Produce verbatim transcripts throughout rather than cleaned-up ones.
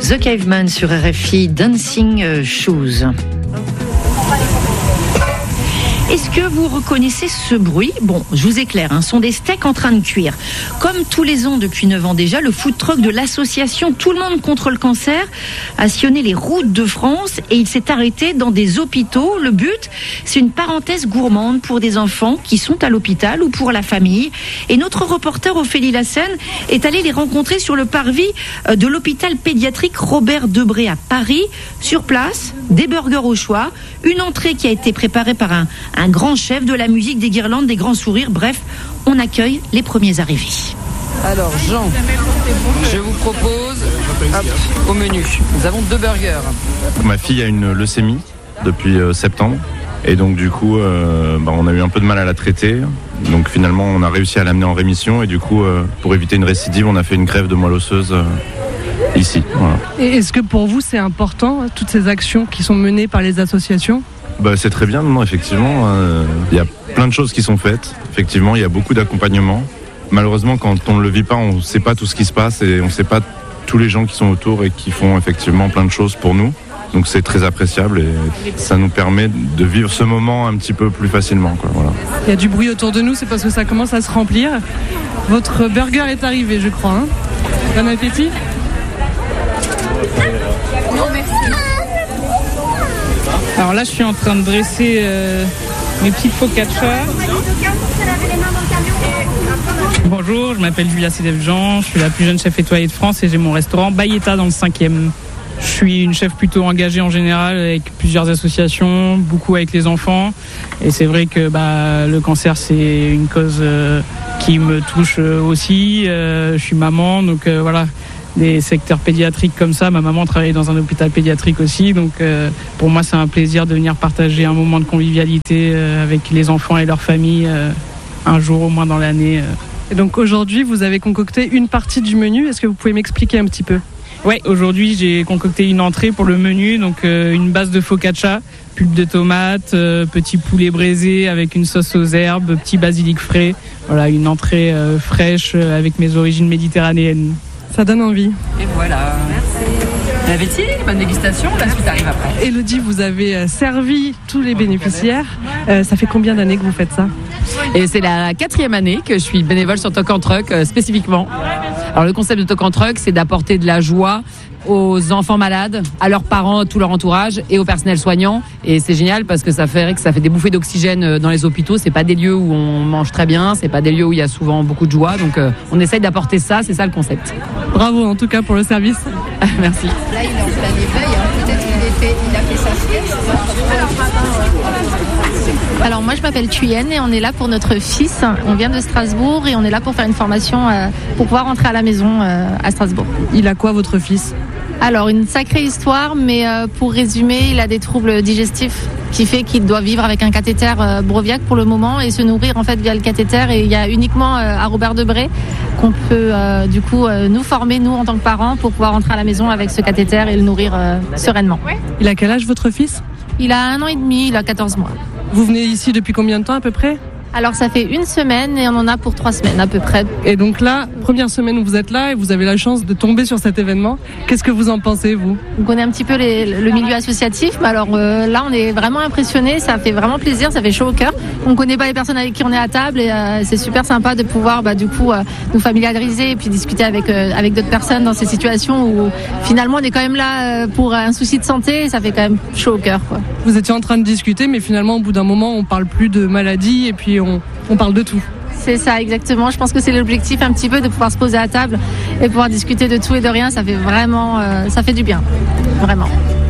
The Caveman sur R F I, Dancing Shoes. Est-ce que vous reconnaissez ce bruit ? Bon, je vous éclaire, hein, ce sont des steaks en train de cuire. Comme tous les ans depuis neuf ans déjà, le food truck de l'association Tout le monde contre le cancer a sillonné les routes de France et il s'est arrêté dans des hôpitaux. Le but, c'est une parenthèse gourmande pour des enfants qui sont à l'hôpital ou pour la famille. Et notre reporter Ophélie Lassène est allée les rencontrer sur le parvis de l'hôpital pédiatrique Robert Debré à Paris. Sur place, des burgers au choix, une entrée qui a été préparée par un Un grand chef, de la musique, des guirlandes, des grands sourires. Bref, on accueille les premiers arrivés. Alors Jean, je vous propose hop, au menu. Nous avons deux burgers. Ma fille a une leucémie depuis euh, septembre. Et donc du coup, euh, bah, on a eu un peu de mal à la traiter. Donc finalement, on a réussi à l'amener en rémission. Et du coup, euh, pour éviter une récidive, on a fait une greffe de moelle osseuse euh, ici. Voilà. Et est-ce que pour vous, c'est important, toutes ces actions qui sont menées par les associations ? Bah, c'est très bien, non, effectivement. Il euh, y a plein de choses qui sont faites. Effectivement, il y a beaucoup d'accompagnement. Malheureusement, quand on ne le vit pas, on ne sait pas tout ce qui se passe et on ne sait pas tous les gens qui sont autour et qui font effectivement plein de choses pour nous. Donc c'est très appréciable et ça nous permet de vivre ce moment un petit peu plus facilement, quoi, voilà. Il y a du bruit autour de nous, c'est parce que ça commence à se remplir. Votre burger est arrivé, je crois. Hein. Bon appétit. Non, merci. Alors là, je suis en train de dresser euh, mes petites focaccia. Bonjour, je m'appelle Julia Cédef-Jean, je suis la plus jeune chef étoilée de France et j'ai mon restaurant Bayetta dans le cinquième. Je suis une chef plutôt engagée en général avec plusieurs associations, beaucoup avec les enfants. Et c'est vrai que bah, le cancer, c'est une cause euh, qui me touche aussi. Euh, je suis maman, donc euh, voilà. Des secteurs pédiatriques comme ça. Ma maman travaillait dans un hôpital pédiatrique aussi, donc euh, pour moi c'est un plaisir de venir partager un moment de convivialité euh, avec les enfants et leurs familles euh, un jour au moins dans l'année. Euh. Et donc aujourd'hui vous avez concocté une partie du menu, est-ce que vous pouvez m'expliquer un petit peu ? Ouais, aujourd'hui j'ai concocté une entrée pour le menu, donc euh, une base de focaccia, pulpe de tomate, euh, petit poulet braisé avec une sauce aux herbes, petit basilic frais. Voilà, une entrée euh, fraîche euh, avec mes origines méditerranéennes. Ça donne envie. Et voilà. Merci. Bon appétit, bonne dégustation, la suite arrive après. Élodie, vous avez servi tous les bénéficiaires. Euh, ça fait combien d'années que vous faites ça ? Et c'est la quatrième année que je suis bénévole sur Talk and Truck euh, spécifiquement. Alors le concept de Talk and Truck, c'est d'apporter de la joie aux enfants malades, à leurs parents, à tout leur entourage et au personnel soignant. Et c'est génial parce que ça fait que ça fait des bouffées d'oxygène dans les hôpitaux. C'est pas des lieux où on mange très bien, c'est pas des lieux où il y a souvent beaucoup de joie. Donc euh, on essaye d'apporter ça, c'est ça le concept. Bravo en tout cas pour le service. Merci. Là, il est en plein éveil, hein. Peut-être qu'il était, il a fait sa sieste. Alors moi je m'appelle Thuyen et on est là pour notre fils. On vient de Strasbourg et on est là pour faire une formation euh, pour pouvoir rentrer à la maison euh, à Strasbourg. Il a quoi votre fils ? Alors une sacrée histoire, mais euh, pour résumer, il a des troubles digestifs qui fait qu'il doit vivre avec un cathéter euh, Broviac pour le moment et se nourrir en fait via le cathéter. Et il y a uniquement euh, à Robert Debré qu'on peut euh, du coup euh, nous former, nous en tant que parents, pour pouvoir rentrer à la maison avec ce cathéter et le nourrir euh, sereinement. Il a quel âge votre fils ? Il a un an et demi, il a quatorze mois. Vous venez ici depuis combien de temps à peu près ? Alors ça fait une semaine et on en a pour trois semaines à peu près. Et donc là, première semaine où vous êtes là et vous avez la chance de tomber sur cet événement. Qu'est-ce que vous en pensez, vous ? On connaît un petit peu les, le milieu associatif, mais alors euh, là on est vraiment impressionnés, ça fait vraiment plaisir, ça fait chaud au cœur. On connaît pas les personnes avec qui on est à table et euh, c'est super sympa de pouvoir bah, du coup euh, nous familiariser et puis discuter avec euh, avec d'autres personnes dans ces situations où finalement on est quand même là euh, pour un souci de santé et ça fait quand même chaud au cœur, quoi. Vous étiez en train de discuter, mais finalement au bout d'un moment on parle plus de maladie et puis on, on parle de tout. C'est ça, exactement. Je pense que c'est l'objectif un petit peu de pouvoir se poser à table et pouvoir discuter de tout et de rien. Ça fait vraiment, euh, ça fait du bien, vraiment.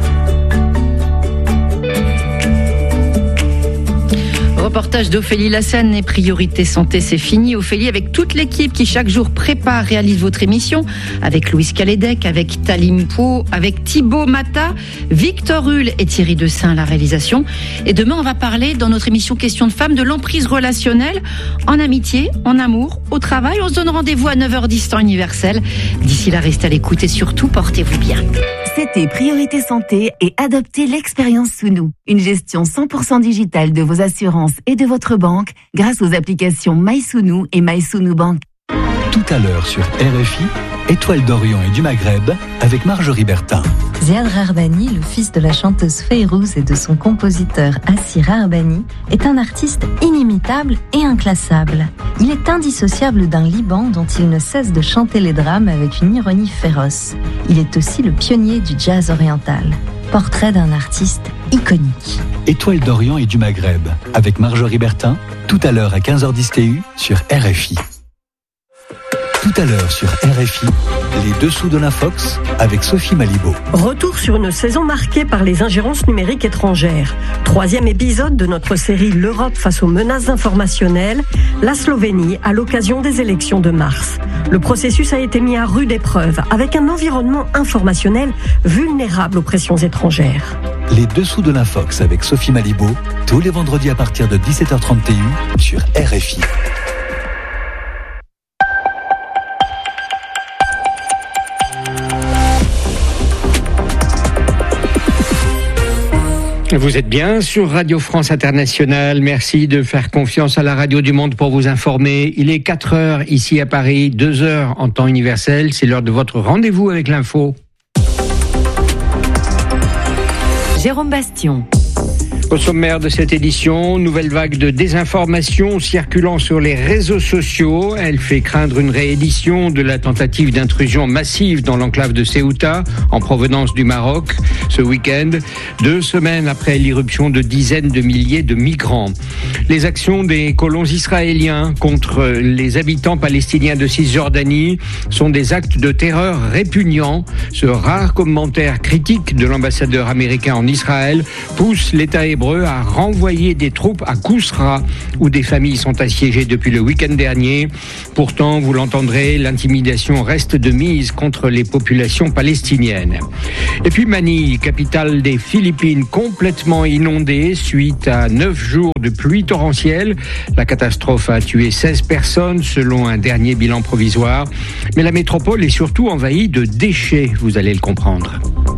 Reportage d'Ophélie Lassène et Priorité Santé, c'est fini. Ophélie, avec toute l'équipe qui chaque jour prépare, réalise votre émission, avec Louise Calédec, avec Talim Pau, avec Thibaut Mata, Victor Hull et Thierry Dessin, la réalisation. Et demain, on va parler dans notre émission Questions de femmes de l'emprise relationnelle en amitié, en amour, au travail. On se donne rendez-vous à neuf heures dix temps universel. D'ici là, restez à l'écoute et surtout, portez-vous bien. C'était Priorité Santé et adoptez l'expérience Sounou. Une gestion cent pour cent digitale de vos assurances et de votre banque grâce aux applications MySounou et MySounou Bank. Tout à l'heure sur R F I, Étoile d'Orient et du Maghreb avec Marjorie Bertin. Ziad Rarbani, le fils de la chanteuse Feyrouz et de son compositeur Assi Rarbani, est un artiste inimitable et inclassable. Il est indissociable d'un Liban dont il ne cesse de chanter les drames avec une ironie féroce. Il est aussi le pionnier du jazz oriental. Portrait d'un artiste iconique. Étoile d'Orient et du Maghreb avec Marjorie Bertin, tout à l'heure à quinze heures dix T U sur R F I. Tout à l'heure sur R F I, les dessous de l'Infox avec Sophie Malibaud. Retour sur une saison marquée par les ingérences numériques étrangères. Troisième épisode de notre série L'Europe face aux menaces informationnelles, la Slovénie à l'occasion des élections de mars. Le processus a été mis à rude épreuve avec un environnement informationnel vulnérable aux pressions étrangères. Les dessous de l'Infox avec Sophie Malibaud, tous les vendredis à partir de dix-sept heures trente T U sur R F I. Vous êtes bien sur Radio France Internationale. Merci de faire confiance à la radio du monde pour vous informer. Il est quatre heures ici à Paris, deux heures en temps universel. C'est l'heure de votre rendez-vous avec l'info. Jérôme Bastion. Au sommaire de cette édition, nouvelle vague de désinformation circulant sur les réseaux sociaux. Elle fait craindre une réédition de la tentative d'intrusion massive dans l'enclave de Ceuta, en provenance du Maroc, ce week-end, deux semaines après l'irruption de dizaines de milliers de migrants. Les actions des colons israéliens contre les habitants palestiniens de Cisjordanie sont des actes de terreur répugnants. Ce rare commentaire critique de l'ambassadeur américain en Israël pousse l'État hébreu à renvoyer des troupes à Kousra, où des familles sont assiégées depuis le week-end dernier. Pourtant, vous l'entendrez, l'intimidation reste de mise contre les populations palestiniennes. Et puis Manille, capitale des Philippines, complètement inondée suite à neuf jours de pluie torrentielle. La catastrophe a tué seize personnes selon un dernier bilan provisoire. Mais la métropole est surtout envahie de déchets, vous allez le comprendre.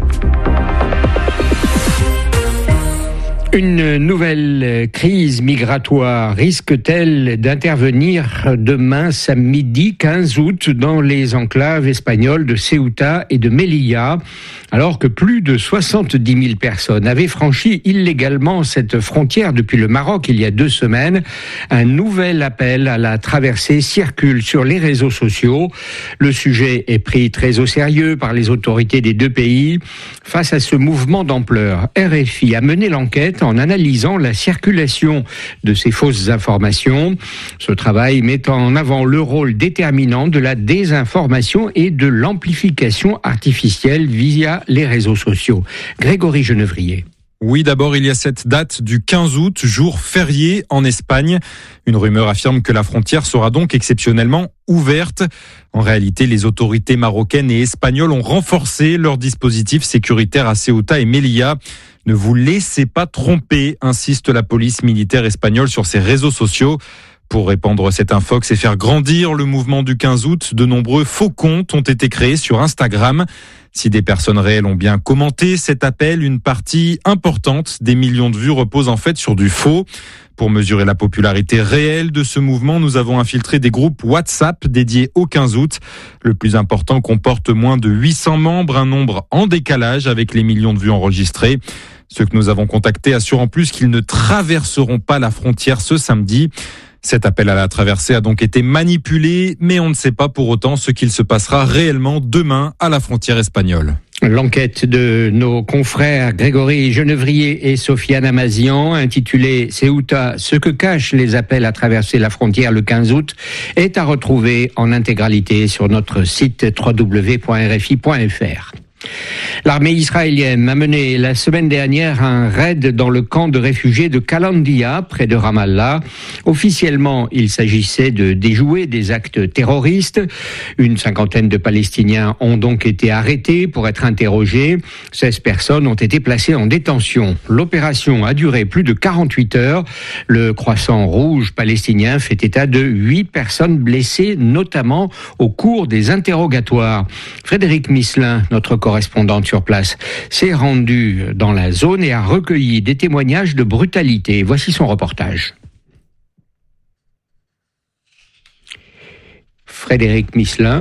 Une nouvelle crise migratoire risque-t-elle d'intervenir demain samedi quinze août dans les enclaves espagnoles de Ceuta et de Melilla, alors que plus de soixante-dix mille personnes avaient franchi illégalement cette frontière depuis le Maroc il y a deux semaines. Un nouvel appel à la traversée circule sur les réseaux sociaux. Le sujet est pris très au sérieux par les autorités des deux pays. Face à ce mouvement d'ampleur, R F I a mené l'enquête en analysant la circulation de ces fausses informations. Ce travail met en avant le rôle déterminant de la désinformation et de l'amplification artificielle via les réseaux sociaux. Grégory Genevrier. Oui, d'abord, il y a cette date du quinze août, jour férié en Espagne. Une rumeur affirme que la frontière sera donc exceptionnellement ouverte. En réalité, les autorités marocaines et espagnoles ont renforcé leur dispositif sécuritaire à Ceuta et Melilla. Ne vous laissez pas tromper, insiste la police militaire espagnole sur ses réseaux sociaux. Pour répandre cette infox et faire grandir le mouvement du quinze août, de nombreux faux comptes ont été créés sur Instagram. Si des personnes réelles ont bien commenté cet appel, une partie importante des millions de vues repose en fait sur du faux. Pour mesurer la popularité réelle de ce mouvement, nous avons infiltré des groupes WhatsApp dédiés au quinze août. Le plus important comporte moins de huit cents membres, un nombre en décalage avec les millions de vues enregistrées. Ceux que nous avons contactés assurent en plus qu'ils ne traverseront pas la frontière ce samedi. Cet appel à la traversée a donc été manipulé, mais on ne sait pas pour autant ce qu'il se passera réellement demain à la frontière espagnole. L'enquête de nos confrères Grégory Genevrier et Sofiane Amazian, intitulée Ceuta, ce que cachent les appels à traverser la frontière le quinze août, est à retrouver en intégralité sur notre site w w w point r f i point f r. L'armée israélienne a mené la semaine dernière un raid dans le camp de réfugiés de Kalandia, près de Ramallah. Officiellement, il s'agissait de déjouer des actes terroristes. Une cinquantaine de Palestiniens ont donc été arrêtés pour être interrogés. seize personnes ont été placées en détention. L'opération a duré plus de quarante-huit heures. Le Croissant Rouge palestinien fait état de huit personnes blessées, notamment au cours des interrogatoires. Frédéric Misselin, notre correspondante sur place, s'est rendu dans la zone et a recueilli des témoignages de brutalité. Voici son reportage. Frédéric Misselin.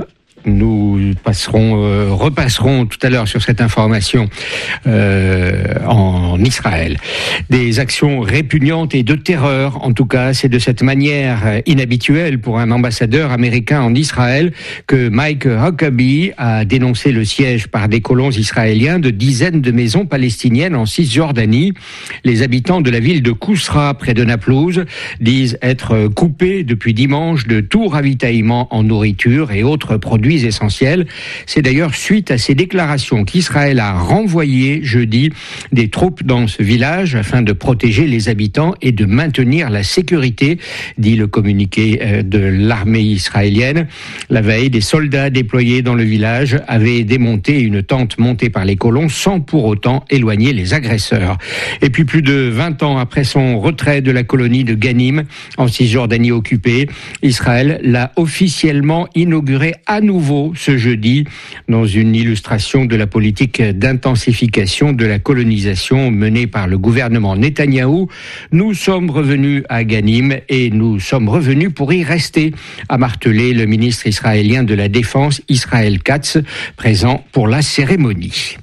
Nous passerons, euh, repasserons tout à l'heure sur cette information euh, en Israël. Des actions répugnantes et de terreur, en tout cas, c'est de cette manière inhabituelle pour un ambassadeur américain en Israël que Mike Huckabee a dénoncé le siège par des colons israéliens de dizaines de maisons palestiniennes en Cisjordanie. Les habitants de la ville de Kousra, près de Naplouse, disent être coupés depuis dimanche de tout ravitaillement en nourriture et autres produits essentiels. C'est d'ailleurs suite à ces déclarations qu'Israël a renvoyé jeudi des troupes dans ce village afin de protéger les habitants et de maintenir la sécurité, dit le communiqué de l'armée israélienne. La veille, des soldats déployés dans le village avaient démonté une tente montée par les colons sans pour autant éloigner les agresseurs. Et puis plus de vingt ans après son retrait de la colonie de Ghanim en Cisjordanie occupée, Israël l'a officiellement inauguré à nouveau ce jeudi dans une illustration de la politique d'intensification de la colonisation menée par le gouvernement Netanyahou. Nous sommes revenus à Ghanim et nous sommes revenus pour y rester, a martelé le ministre israélien de la Défense, Israël Katz, présent pour la cérémonie.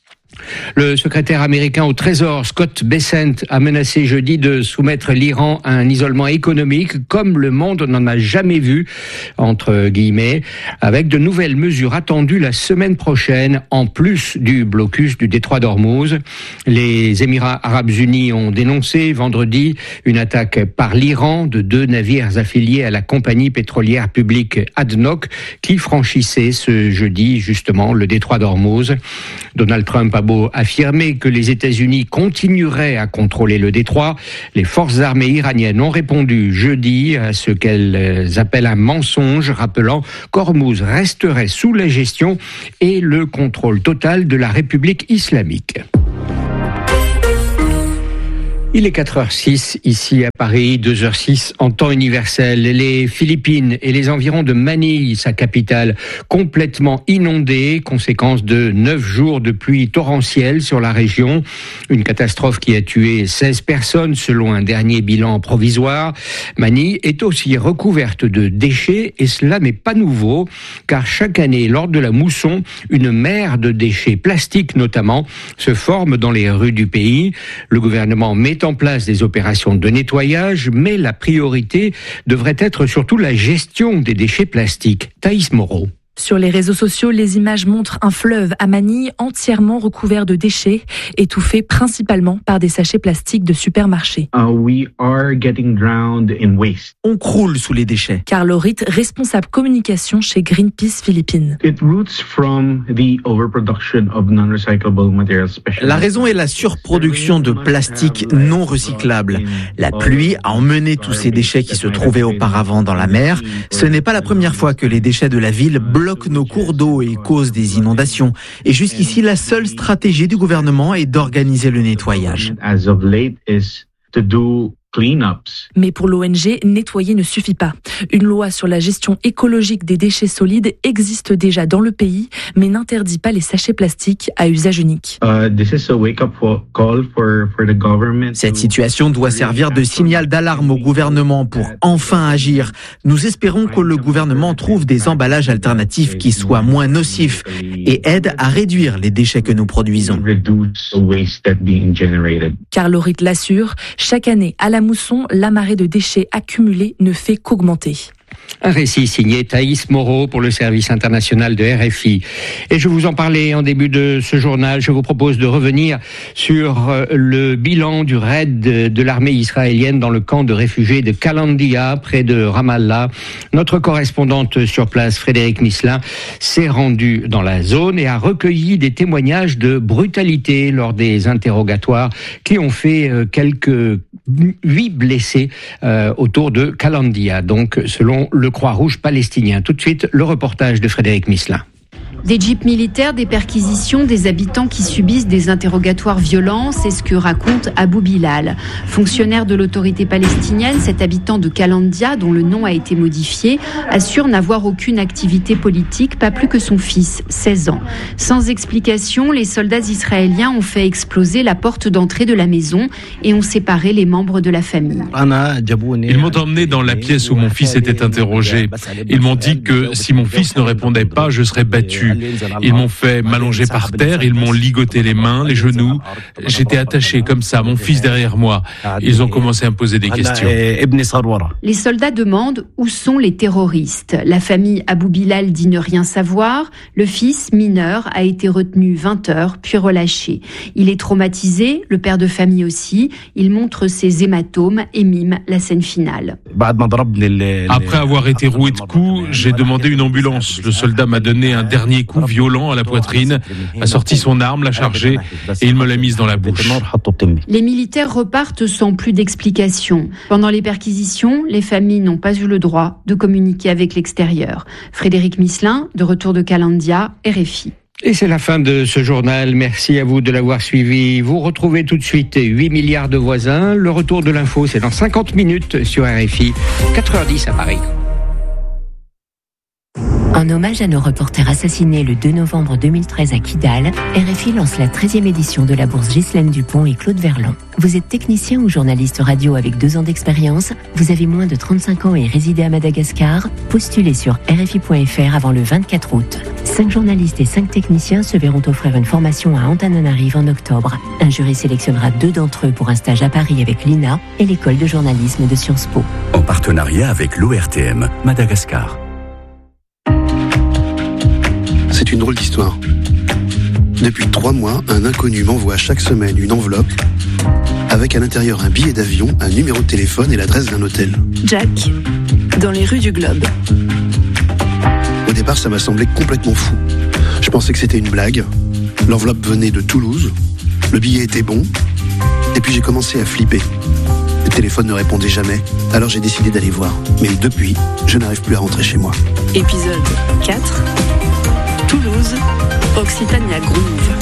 Le secrétaire américain au Trésor, Scott Bessent, a menacé jeudi de soumettre l'Iran à un isolement économique comme le monde n'en a jamais vu, entre guillemets, avec de nouvelles mesures attendues la semaine prochaine, en plus du blocus du détroit d'Ormuz. Les Émirats arabes unis ont dénoncé vendredi une attaque par l'Iran de deux navires affiliés à la compagnie pétrolière publique A D N O C qui franchissaient ce jeudi justement le détroit d'Ormuz. Donald Trump a beau affirmer que les États-Unis continueraient à contrôler le détroit, les forces armées iraniennes ont répondu jeudi à ce qu'elles appellent un mensonge, rappelant qu'Ormuz resterait sous la gestion et le contrôle total de la République islamique. Il est quatre heures six ici à Paris, deux heures six en temps universel. Les Philippines et les environs de Manille, sa capitale, complètement inondées, conséquence de neuf jours de pluie torrentielle sur la région. Une catastrophe qui a tué seize personnes selon un dernier bilan provisoire. Manille est aussi recouverte de déchets et cela n'est pas nouveau car chaque année, lors de la mousson, une mer de déchets plastiques notamment se forme dans les rues du pays. Le gouvernement met en place des opérations de nettoyage, mais la priorité devrait être surtout la gestion des déchets plastiques. Thaïs Moreau. Sur les réseaux sociaux, les images montrent un fleuve à Manille entièrement recouvert de déchets, étouffé principalement par des sachets plastiques de supermarchés. Uh, we are getting drowned in waste. On croule sous les déchets. Carlo Ritt, responsable communication chez Greenpeace Philippines. It roots from the overproduction of non-recyclable materials. La raison est la surproduction de plastique non recyclable. La pluie a emmené tous ces déchets qui se trouvaient auparavant dans la mer. Ce n'est pas la première fois que les déchets de la ville bloquent nos cours d'eau et causent des inondations. Et jusqu'ici, la seule stratégie du gouvernement est d'organiser le nettoyage. Mais pour l'O N G, nettoyer ne suffit pas. Une loi sur la gestion écologique des déchets solides existe déjà dans le pays, mais n'interdit pas les sachets plastiques à usage unique. Cette situation doit servir de signal d'alarme au gouvernement pour enfin agir. Nous espérons que le gouvernement trouve des emballages alternatifs qui soient moins nocifs et aident à réduire les déchets que nous produisons. Carlo Ritt l'assure, chaque année à la mousson, la marée de déchets accumulés ne fait qu'augmenter. Un récit signé Thaïs Moreau pour le service international de R F I. Et je vous en parlais en début de ce journal. Je vous propose de revenir sur le bilan du raid de l'armée israélienne dans le camp de réfugiés de Kalandia, près de Ramallah. Notre correspondante sur place, Frédéric Misselin, s'est rendue dans la zone et a recueilli des témoignages de brutalité lors des interrogatoires qui ont fait quelques huit blessés euh, autour de Kalandia, donc selon le Croix-Rouge palestinien. Tout de suite, le reportage de Frédéric Misselin. Des jeeps militaires, des perquisitions, des habitants qui subissent des interrogatoires violents, c'est ce que raconte Abou Bilal. Fonctionnaire de l'autorité palestinienne, cet habitant de Kalandia, dont le nom a été modifié, assure n'avoir aucune activité politique, pas plus que son fils, seize ans. Sans explication, les soldats israéliens ont fait exploser la porte d'entrée de la maison et ont séparé les membres de la famille. Ils m'ont emmené dans la pièce où mon fils était interrogé. Ils m'ont dit que si mon fils ne répondait pas, je serais battu. Ils m'ont fait m'allonger par terre, ils m'ont ligoté les mains, les genoux. J'étais attaché comme ça, mon fils derrière moi. Ils ont commencé à me poser des questions. Les soldats demandent où sont les terroristes. La famille Abou Bilal dit ne rien savoir. Le fils, mineur, a été retenu vingt heures, puis relâché. Il est traumatisé, le père de famille aussi. Il montre ses hématomes et mime la scène finale. Après avoir été roué de coups, j'ai demandé une ambulance. Le soldat m'a donné un dernier coup violent à la poitrine, a sorti son arme, l'a chargée et il me l'a mise dans la bouche. Les militaires repartent sans plus d'explications. Pendant les perquisitions, les familles n'ont pas eu le droit de communiquer avec l'extérieur. Frédéric Misselin, de retour de Kalandia, R F I. Et c'est la fin de ce journal. Merci à vous de l'avoir suivi. Vous retrouvez tout de suite huit milliards de voisins. Le retour de l'info, c'est dans cinquante minutes sur R F I, quatre heures dix à Paris. En hommage à nos reporters assassinés le deux novembre deux mille treize à Kidal, R F I lance la treizième édition de la bourse Ghislaine Dupont et Claude Verlan. Vous êtes technicien ou journaliste radio avec deux ans d'expérience, vous avez moins de trente-cinq ans et résidez à Madagascar, postulez sur R F I point F R avant le vingt-quatre août. Cinq journalistes et cinq techniciens se verront offrir une formation à Antananarive en octobre. Un jury sélectionnera deux d'entre eux pour un stage à Paris avec l'I N A et l'école de journalisme de Sciences Po. En partenariat avec l'O R T M, Madagascar. C'est une drôle d'histoire. Depuis trois mois, un inconnu m'envoie chaque semaine une enveloppe avec à l'intérieur un billet d'avion, un numéro de téléphone et l'adresse d'un hôtel. Jack, dans les rues du Globe. Au départ, ça m'a semblé complètement fou. Je pensais que c'était une blague. L'enveloppe venait de Toulouse. Le billet était bon. Et puis j'ai commencé à flipper. Le téléphone ne répondait jamais. Alors j'ai décidé d'aller voir. Mais depuis, je n'arrive plus à rentrer chez moi. Épisode quatre. Toulouse, Occitania Groove.